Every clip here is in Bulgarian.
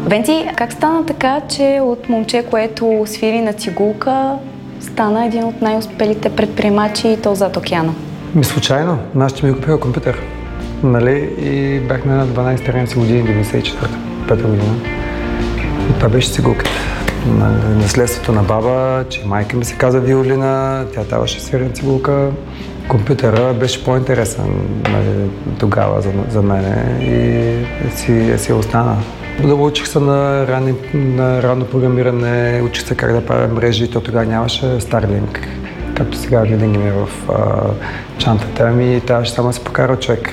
Венци, как стана така, че от момче, което свири на цигулка, стана един от най-успелите предприемачи и то зад океана? Случайно. Нашите ми купиха компютър. И бях на 12-13 години, 94-та година. И това беше цигулката. Наследството на баба, че майка ми се каза Виолина, тя трябваше свири на цигулка. Компютъра беше по-интересен тогава за мене и си остана. Учих се на ранно програмиране, учих се как да правя мрежи, то тогава нямаше Starlink, както сега винаги ми е в чантата ми, трябваше само да се покара човек.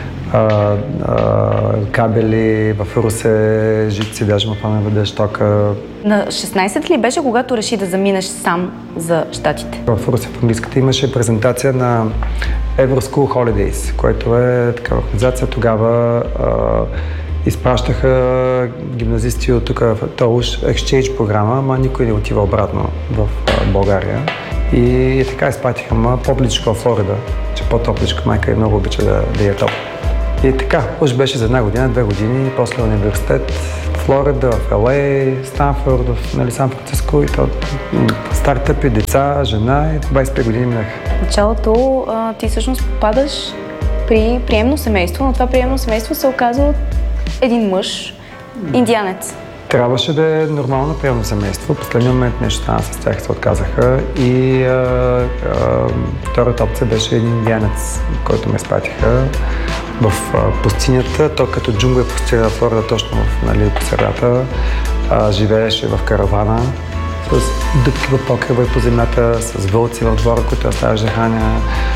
Кабели в Русе, жици, даже му помня веднъж тока. На 16 ли беше, когато реши да заминеш сам за Щатите? В Русе в английската имаше презентация на Euroschool Holidays, което е такава организация. Тогава изпращаха гимназисти от тук в Толуш Exchange програма, ама никой не отива обратно в България. И така изпратиха по-близко в Флорида, че по-топличка майка и много обича да е топ. И така, уж беше за 1 година, 2 години, после университет в Флорида, в Л.А., Станфорд, в Сан Франциско и то стартъпи, деца, жена и 25 години минах. В началото ти всъщност попадаш при приемно семейство, но това приемно семейство се оказва един мъж, индианец. Трябваше да е нормално приемно семейство. В последния момент нещо стана с тях, се отказаха и втората опция беше един индианец, който ме изпратиха в пустинята. То като джунгла е пустиня в Флорида, точно по средата. Живееше в каравана с дъбки в покрива и по земята, с вълци в двора, които оставяш да храня.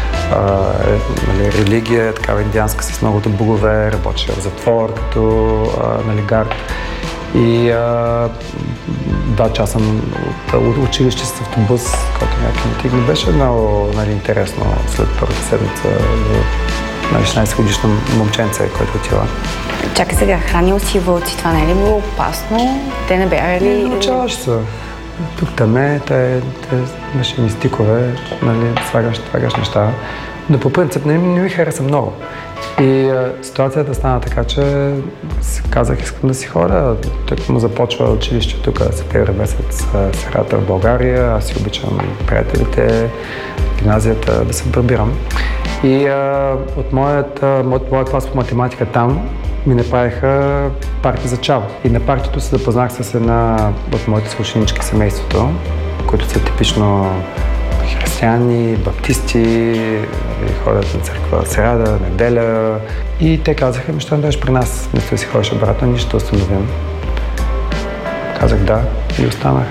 Религия, такава индианска с многото богове, работеше в затвор като гард. И 2 часа от училище с автобус, който някакви не беше много интересно след първата седмица на 16 годишно момченце, който отива. Чакай сега, хранил си вълци, това не е ли било опасно? Те не бяха ли... Не, научаваш се. Тук-там те машини стикове, слагаш неща. Но по принцип не ми хареса много. И ситуацията стана така, че казах, искам да си ходя. Тък му започва училище тук септември месец, средата в България. Аз си обичам приятелите, гимназията, да се прибирам. И от моят клас по математика там ми направиха парти за чао. И на партито се запознах с една от моите съученички семейството, които са типично християни, баптисти, ходят на църква сряда, неделя. И те казаха, ми ще дойдеш при нас, вместо да си ходиш обратно, ние ще установим. Казах да и останах.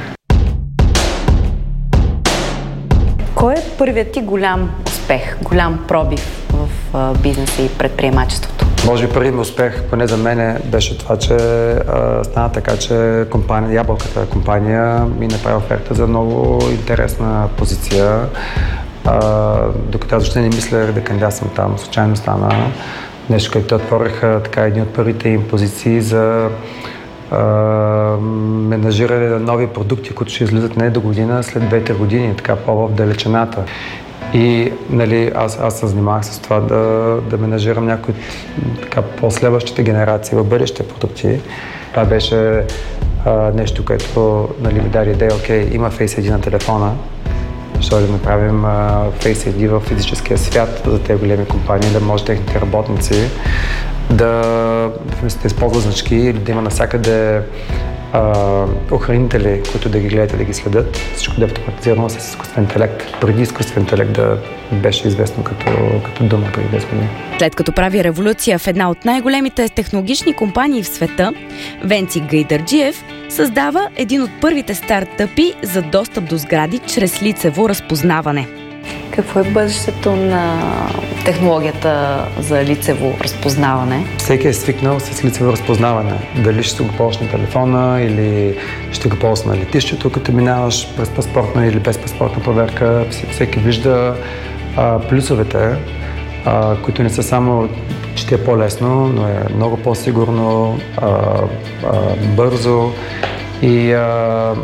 Кой е първият ти голям успех, голям пробив в бизнеса и предприемачеството? Може би първият ми успех, поне за мен, беше това, че стана така, че Ябълката компания ми направи оферта за много интересна позиция. Докато аз въобще не мислех да кандидатствам там, случайно стана нещо, което отвориха едни от първите им позиции за менажиране на нови продукти, които ще излизат не до година, след 2-3 години, така по-в далечината. И аз се занимавах с това да менажирам някои по-следващите генерации в бъдещите продукти. Това беше нещо, което ми даде идея, окей, има Face ID на телефона, защо да направим Face ID в физическия свят за тези големи компании, да може техните работници да използват значки или да има навсякъде охранители, които да ги гледат и да ги следят. Всичко да е автоматизирано с изкуствен интелект. Преди изкуствен интелект да беше известно като дума преди 10 години. След като прави революция в една от най-големите технологични компании в света, Венци Гайдарджиев създава един от първите стартъпи за достъп до сгради чрез лицево разпознаване. Какво е бъдещето на технологията за лицево разпознаване? Всеки е свикнал с лицево разпознаване. Дали ще го ползваш на телефона или ще го ползваш на летището, като минаваш през паспортна или без паспортна проверка. Всеки вижда плюсовете, които не са само, че ти е по-лесно, но е много по-сигурно, бързо и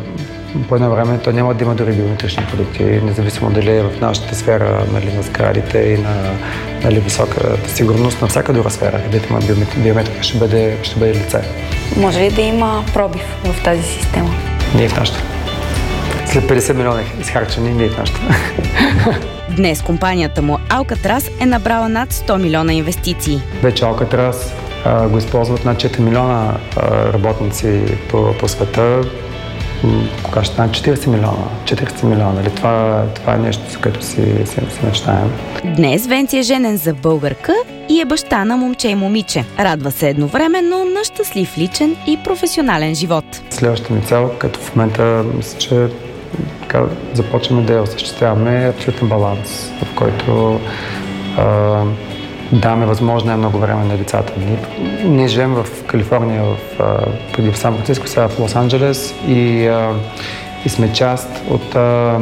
по едно време то няма да има дори биометрични продукти, независимо дали е в нашата сфера, нали, на сградите и на, нали, високата сигурност, на всяка друга сфера, където има биометрика, ще бъде лице. Може ли да има пробив в тази система? Не е в нашата. След 50 милиона изхарчени, не е в нашата. Днес компанията му Алкатрас е набрала над 100 милиона инвестиции. Вече Алкатрас го използват над 4 милиона работници по света. Кога ще стане 40 милиона. Нали? Това е нещо, за което си мечтаем. Днес Венци е женен за българка и е баща на момче и момиче. Радва се едновременно на щастлив личен и професионален живот. Следващата ми цел, като в момента мисля, че започваме да я осъществяваме, абсолютен баланс, в който даваме възможно много време на децата ни. Ние живеем в Калифорния, преди в Сан Франциско, сега в Лос-Анджелес и сме част от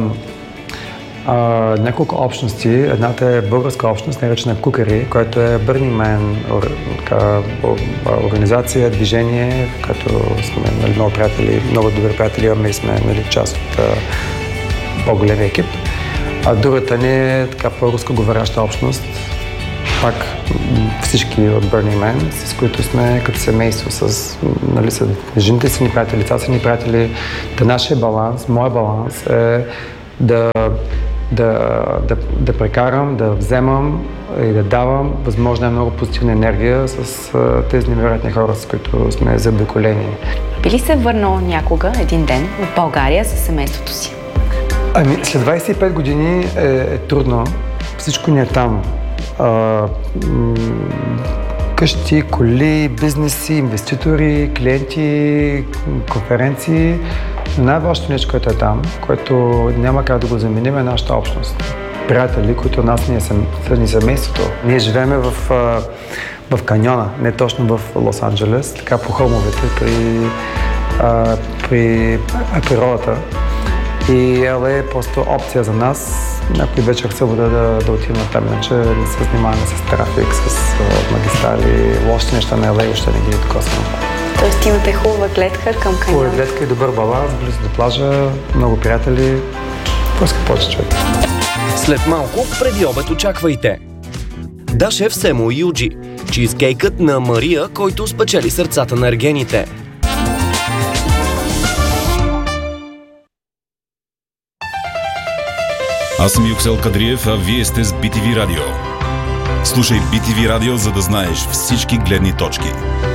няколко общности. Едната е българска общност, наречена Кукари, която е Burning Man, организация, движение, в която сме, нали, много добри приятели имаме и сме, нали, част от по-големия екип. А другата ни е така българска говоряща общност, пак всички от Burning Man, с които сме като семейство, нали, с жените си ни приятели, лица си ни приятели. Нашия баланс, моят баланс е да прекарам, да вземам и да давам възможно много позитивна енергия с тези невероятни хора, с които сме заобиколени. Би ли се върнал някога, един ден, в България със семейството си? След 25 години е трудно. Всичко ни е там. Къщи, коли, бизнеси, инвеститори, клиенти, конференции. Най-важното нещо, което е там, което няма как да го заменим, е нашата общност. Приятели, които нас ни семейството. Ние живееме в каньона, не точно в Лос-Анджелес, така по хълмовете при природата. И е просто опция за нас. Някой вечер събота да отидем там, иначе не се занимаваме с трафик, с магистрали, лоши неща на LA, още не ги докосваме. Тоест имате хубава гледка към каньона? Хубава гледка и добър баланс, близо до плажа, много приятели. Поиска повече човек. След малко, преди обед очаквайте Да Шеф Семо и Юджи, чизкейкът на Мария, който спечели сърцата на ергените. Аз съм Юксел Кадриев, а вие сте с BTV Радио. Слушай BTV Радио, за да знаеш всички гледни точки.